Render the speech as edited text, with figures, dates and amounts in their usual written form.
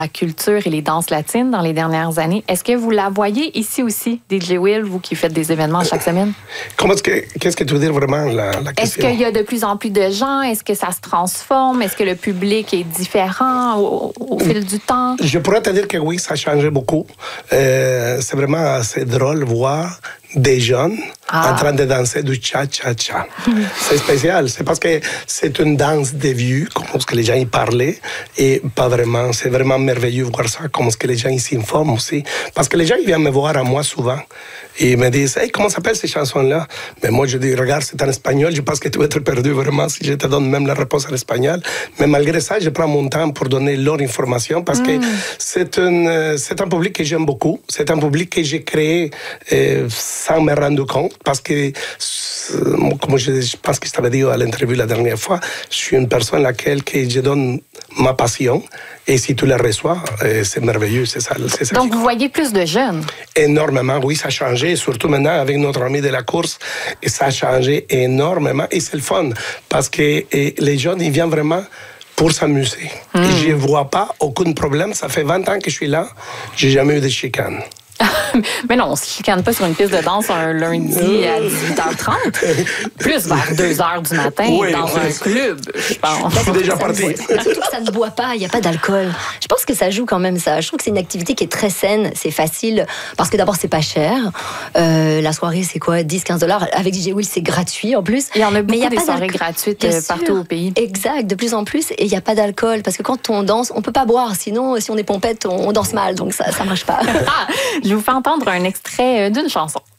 la culture et les danses latines dans les dernières années. Est-ce que vous la voyez ici aussi, DJ Will, vous qui faites des événements chaque semaine? Qu'est-ce que tu veux dire vraiment, la question? Est-ce qu'il y a de plus en plus de gens? Est-ce que ça se transforme? Est-ce que le public est différent au fil du temps? Je pourrais te dire que oui, ça a changé beaucoup. C'est vraiment assez drôle de voir des jeunes en train de danser du cha-cha-cha. C'est spécial. C'est parce que c'est une danse des vieux, comme ce que les gens y parlaient, et pas vraiment. C'est vraiment merveilleux de voir ça, comme ce que les gens y s'informent aussi. Parce que les gens ils viennent me voir à moi souvent et ils me disent « Hey, comment s'appellent ces chansons-là? » Mais moi, je dis « Regarde, c'est en espagnol. Je pense que tu vas être perdu vraiment si je te donne même la réponse en espagnol. » Mais malgré ça, je prends mon temps pour donner leur information parce que c'est un public que j'aime beaucoup. C'est un public que j'ai créé sans me rendre compte, parce que, comme je pense que je t'avais dit à l'interview la dernière fois, je suis une personne à laquelle que je donne ma passion, et si tu la reçois, c'est merveilleux, c'est ça. Donc, vous voyez plus de jeunes? Énormément, oui, ça a changé, surtout maintenant avec notre ami de la course, et ça a changé énormément, et c'est le fun, parce que les jeunes, ils viennent vraiment pour s'amuser. Et je ne vois pas aucun problème, ça fait 20 ans que je suis là, j'ai jamais eu de chicane. Mais non, on ne se chicane pas sur une piste de danse un lundi à 18h30. Plus vers 2h du matin dans un club, je pense. Je suis déjà parti. Surtout que ça ne boit pas, il n'y a pas d'alcool. Je pense que ça joue quand même ça. Je trouve que c'est une activité qui est très saine, c'est facile, parce que d'abord, c'est pas cher. La soirée, c'est quoi? 10-15 $. Avec DJ Will, c'est gratuit en plus. Il y en a beaucoup des soirées gratuites partout au pays. Exact, de plus en plus. Et il n'y a pas d'alcool, parce que quand on danse, on ne peut pas boire. Sinon, si on est pompette, on danse mal. Donc ça ne marche pas. Je vous fais entendre un extrait d'une chanson.